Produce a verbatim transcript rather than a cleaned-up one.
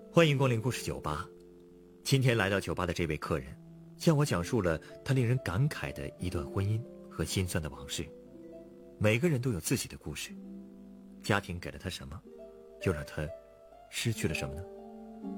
欢迎光临故事酒吧。今天来到酒吧的这位客人，向我讲述了他令人感慨的一段婚姻和心酸的往事。每个人都有自己的故事，家庭给了他什么，又让他失去了什么呢？